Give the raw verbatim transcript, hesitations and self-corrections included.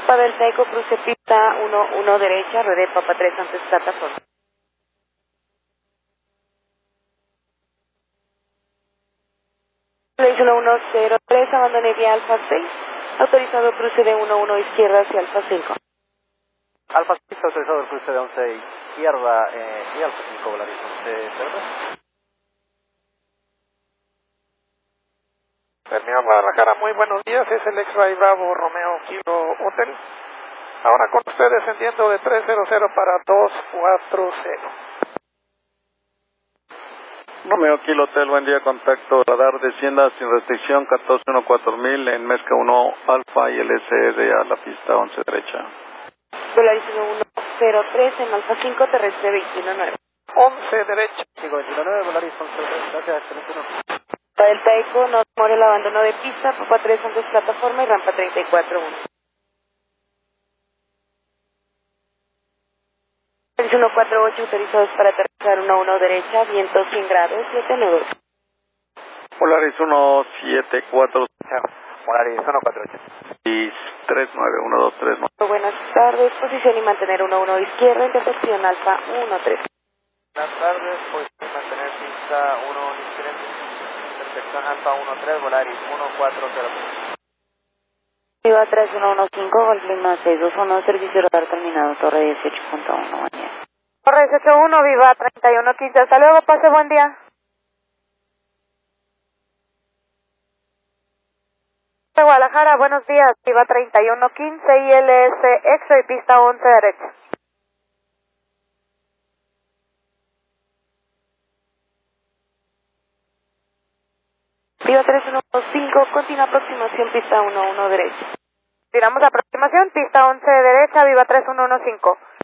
Alfa Delta Eco, cruce pista uno uno derecha, ruede Papa tres antes plataforma. seis uno uno cero tres, abandone vía Alfa seis, autorizado cruce de uno uno izquierda hacia Alfa cinco. Alfa seis, autorizado el cruce de once izquierda eh, y Alfa cinco, Volaris once cero tres. Terminal Guadalajara, muy buenos días, es el X-Ray Bravo Romeo Kilo Hotel. Ahora con usted descendiendo de trescientos para doscientos cuarenta. Romeo Kilo Hotel, buen día, contacto radar, descienda sin restricción, catorce uno cuatro mil en Mezca uno Alfa y el S R a la pista once derecha. Volaris uno uno cero tres en Alfa cinco, terrestre veintiuno nueve. once derecha. Sigo veintiuno nueve, Volaris once tres, gracias, excelente noche. Delta Eco, no demore el abandono de pista, Papa tres antes plataforma y rampa treinta y cuatro uno. Volaris uno cuatro ocho, autorizados para aterrizar uno uno derecha, viento cien grados, siete nudos. Polaris uno siete cuatro Volaris uno cuatro ocho. y tres nueve uno dos tres nueve. Buenas tardes, posición y mantener uno uno izquierda, intercepción Alfa uno tres. Buenas tardes, posición y mantener pista uno izquierda, intersección Alfa uno tres, Volaris uno cuatro cero tres. Viva tres uno uno cinco, Golf Lima seis dos uno, servicio radar terminado, Torre dieciocho punto uno, buen día. Torre dieciocho punto uno, Viva treinta y uno quince, hasta luego, pase buen día. Guadalajara, buenos días, Viva treinta y uno quince, I L S Exo y pista once derecha. Viva tres uno cinco, continua aproximación, pista uno uno derecha. Tiramos aproximación, pista once derecha, Viva tres uno uno cinco.